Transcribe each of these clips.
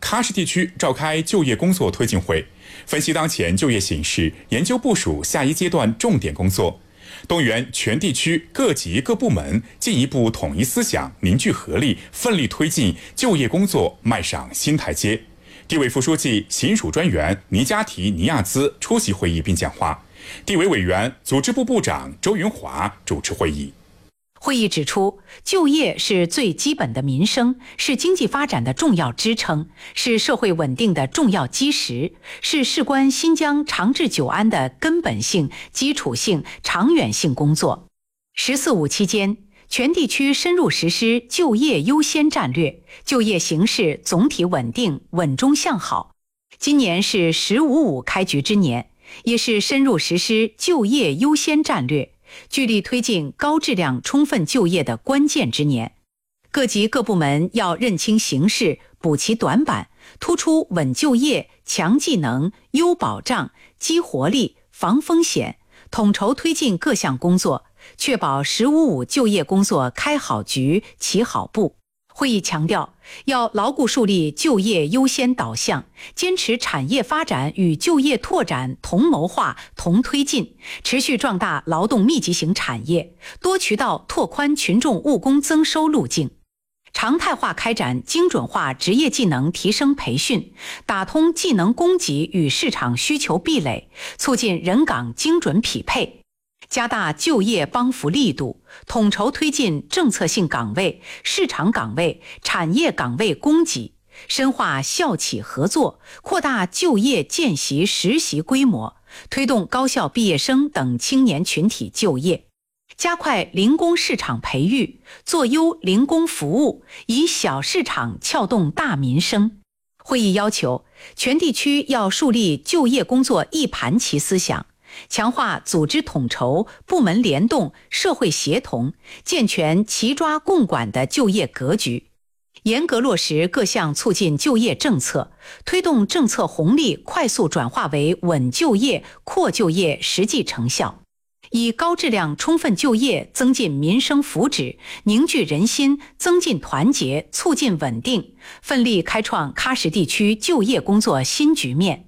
喀什地区召开就业工作推进会，分析当前就业形势，研究部署下一阶段重点工作，动员全地区各级各部门进一步统一思想，凝聚合力，奋力推进就业工作迈上新台阶。地委副书记、行署专员尼加提尼亚兹出席会议并讲话，地委委员、组织部部长周云华主持会议。 会议指出，就业是最基本的民生，是经济发展的重要支撑，是社会稳定的重要基石，是事关新疆长治久安的根本性、基础性、长远性工作。“14·5”期间，全地区深入实施就业优先战略，就业形势总体稳定，稳中向好。今年是“15·5”开局之年，也是深入实施就业优先战略，聚力推进高质量充分就业的关键之年。各级各部门要认清形势，补齐短板，突出稳就业、强技能、优保障、激活力、防风险，统筹推进各项工作，确保“15·5”就业工作开好局、起好步。会议强调，要牢固树立就业优先导向，坚持产业发展与就业拓展同谋划、同推进，持续壮大劳动密集型产业，多渠道拓宽群众务工增收路径，常态化开展精准化职业技能提升培训，打通技能供给与市场需求壁垒，促进人岗精准匹配。加大就业帮扶力度，统筹推进政策性岗位、市场岗位、产业岗位供给，深化校企合作，扩大就业见习实习规模，推动高校毕业生等青年群体就业，加快零工市场培育，做优零工服务，以小市场撬动大民生。会议要求，全地区要树立就业工作一盘棋思想，强化组织统筹、部门联动、社会协同，健全齐抓共管的就业格局，严格落实各项促进就业政策，推动政策红利快速转化为稳就业、扩就业实际成效，以高质量充分就业增进民生福祉，凝聚人心，增进团结，促进稳定，奋力开创喀什地区就业工作新局面。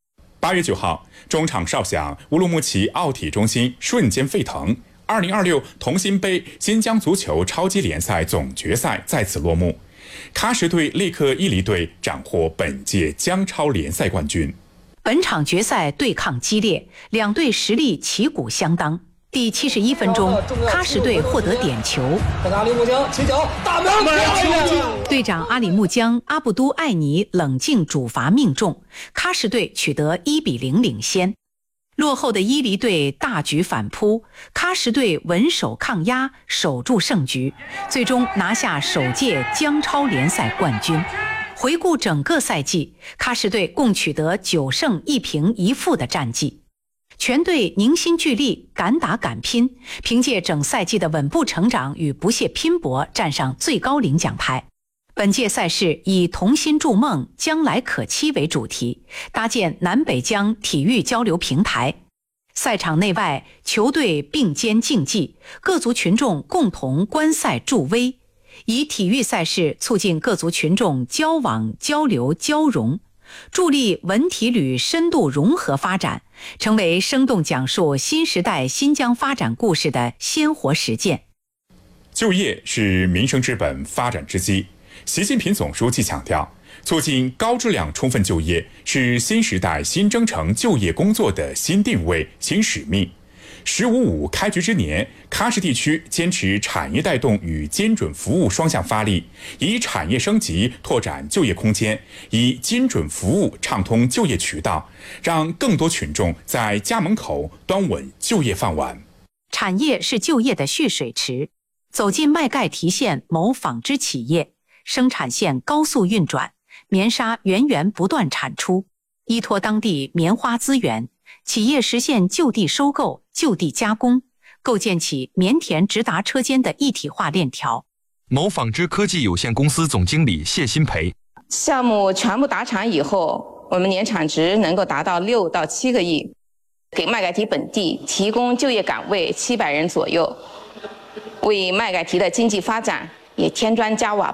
8月9号，中场哨响，乌鲁木齐奥体中心瞬间沸腾。2026同心杯新疆足球超级联赛总决赛在此落幕，喀什队力克伊犁队，斩获本届疆超联赛冠军。 本场决赛对抗激烈，两队实力旗鼓相当。第71分钟，喀什队获得点球， 阿里木江起脚，大门队长阿里木江阿布都艾尼冷静主罚命中，喀什队取得1-0领先。落后的伊犁队大举反扑，喀什队稳守抗压，守住胜局，最终拿下首届疆超联赛冠军。回顾整个赛季，喀什队共取得9胜1平1负的战绩，全队凝心聚力，敢打敢拼，凭借整赛季的稳步成长与不懈拼搏，站上最高领奖台。本届赛事以同心筑梦，将来可期为主题，搭建南北疆体育交流平台。赛场内外，球队并肩竞技，各族群众共同观赛助威，以体育赛事促进各族群众交往、交流、交融，助力文体旅深度融合发展，成为生动讲述新时代新疆发展故事的鲜活实践。 就业是民生之本，发展之基。习近平总书记强调，促进高质量充分就业是新时代新征程就业工作的新定位、新使命。“15·5”开局之年，喀什地区坚持产业带动与精准服务双向发力，以产业升级拓展就业空间，以精准服务畅通就业渠道，让更多群众在家门口端稳就业饭碗。 产业是就业的蓄水池，走进麦盖提县某纺织企业，生产线高速运转，棉纱源源不断产出，依托当地棉花资源，企业实现就地收购、就地加工，构建起棉田直达车间的一体化链条。 某纺织科技有限公司总经理谢新培： 项目全部达产以后，我们年产值能够达到6到7个亿，给麦盖提本地提供就业岗位700人左右，为麦盖提的经济发展也添砖加瓦吧。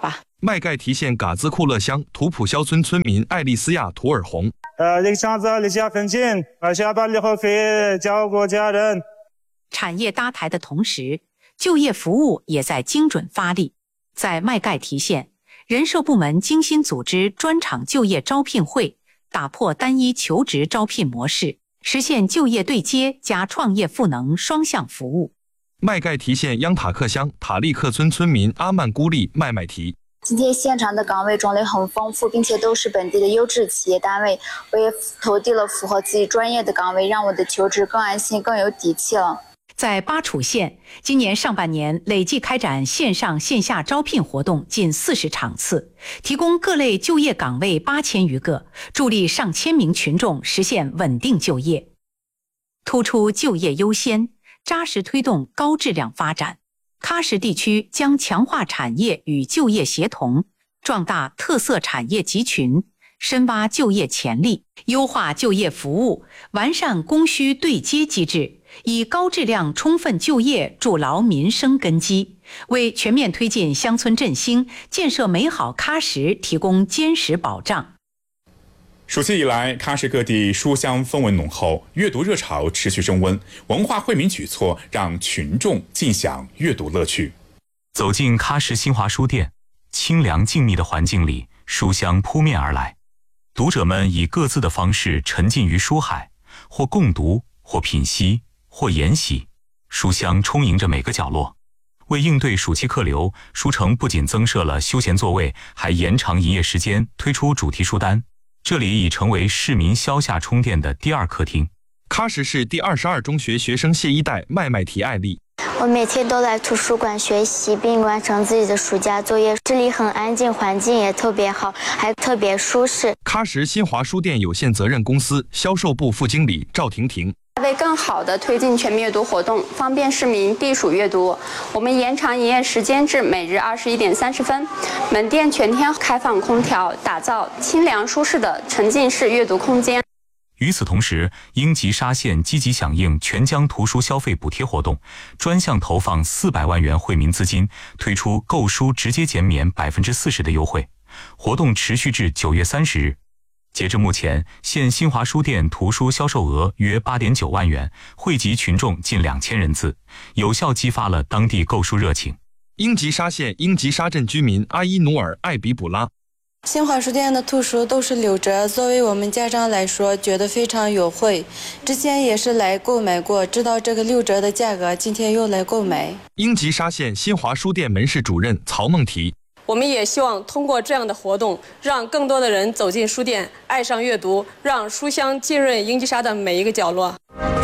麦盖提县嘎兹库勒乡图普肖村村民艾丽丝亚·图尔洪。 这个厂子离家很近，下班以后可以照顾家人。 产业搭台的同时，就业服务也在精准发力。在麦盖提县，人社部门精心组织专场就业招聘会，打破单一求职招聘模式，实现就业对接加创业赋能双向服务。 麦盖提县央塔克乡塔利克村村民阿曼孤利麦麦提。 今天现场的岗位种类很丰富，并且都是本地的优质企业单位，我也投递了符合自己专业的岗位，让我的求职更安心更有底气了。 在巴楚县，今年上半年累计开展线上线下招聘活动近40场次，提供各类就业岗位8000余个，助力上千名群众实现稳定就业。突出就业优先，扎实推动高质量发展。喀什地区将强化产业与就业协同，壮大特色产业集群，深挖就业潜力，优化就业服务，完善供需对接机制，以高质量充分就业筑牢民生根基，为全面推进乡村振兴、建设美好喀什提供坚实保障。 暑期以来，喀什各地书香氛围浓厚，阅读热潮持续升温，文化惠民举措让群众尽享阅读乐趣。 走进喀什新华书店，清凉静谧的环境里，书香扑面而来。读者们以各自的方式沉浸于书海，或共读，或品析，或研习，书香充盈着每个角落。为应对暑期客流，书城不仅增设了休闲座位，还延长营业时间，推出主题书单。这里已成为市民消夏充电的第二客厅。 喀什市第22中学学生谢一代麦麦提艾丽。 我每天都来图书馆学习，并完成自己的暑假作业。这里很安静，环境也特别好，还特别舒适。 喀什新华书店有限责任公司销售部副经理赵婷婷。 为更好地推进全民阅读活动，方便市民避暑阅读，我们延长营业时间至每日21点30分。门店全天开放空调，打造清凉舒适的沉浸式阅读空间。 与此同时，英吉沙县积极响应全疆图书消费补贴活动，专项投放400万元惠民资金，推出购书直接减免40%的优惠。活动持续至9月30日。截至目前，县新华书店图书销售额约8.9万元，惠及群众近2000人次，有效激发了当地购书热情。 英吉沙县英吉沙镇居民阿伊努尔艾比卜拉。 新华书店的图书都是6折，作为我们家长来说，觉得非常优惠。之前也是来购买过，知道这个6折的价格，今天又来购买。 英吉沙县新华书店门市主任曹梦提。 我们也希望通过这样的活动，让更多的人走进书店，爱上阅读，让书香浸润英吉沙的每一个角落。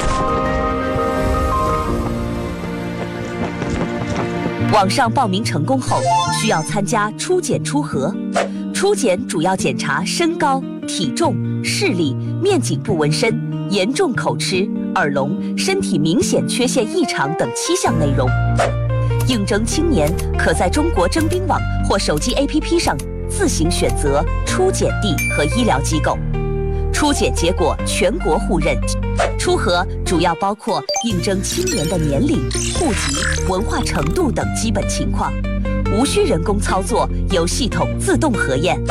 网上报名成功后，需要参加初检初核。初检主要检查身高、体重、视力、面颈部纹身、严重口吃、耳聋、身体明显缺陷异常等7项内容。应征青年可在中国征兵网或手机 APP 上自行选择初检地和医疗机构。初检结果全国互认。初核主要包括应征青年的年龄、户籍、文化程度等基本情况，无需人工操作，由系统自动核验。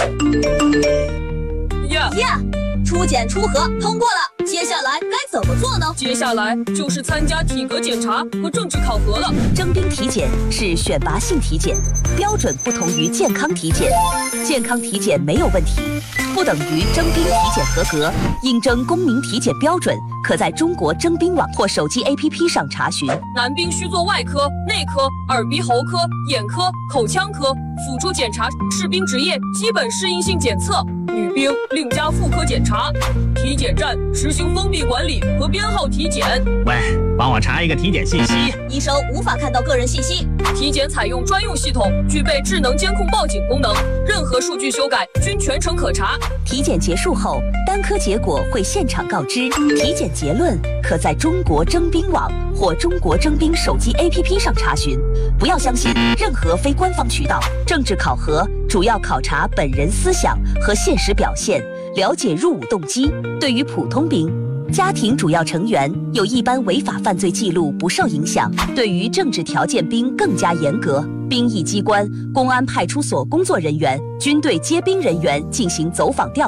初检初核通过了，接下来该怎么做呢？接下来就是参加体格检查和政治考核了。 征兵体检是选拔性体检，标准不同于健康体检。健康体检没有问题，不等于征兵体检合格。应征公民体检标准，可在中国征兵网或手机 APP 上查询。 男兵需做外科、内科、耳鼻喉科、眼科、口腔科，辅助检查士兵职业基本适应性检测。女兵另加妇科检查。体检站实行封闭管理和编号体检。 喂，帮我查一个体检信息。 医生无法看到个人信息。体检采用专用系统，具备智能监控报警功能，任何数据修改均全程可查。 体检结束后，单科结果会现场告知。体检结论可在中国征兵网或中国征兵手机 APP 上查询。不要相信任何非官方渠道。政治考核主要考察本人思想和现实表现，了解入伍动机。对于普通兵，家庭主要成员有一般违法犯罪记录不受影响；对于政治条件兵更加严格。 兵役机关、公安派出所工作人员、军队接兵人员进行走访调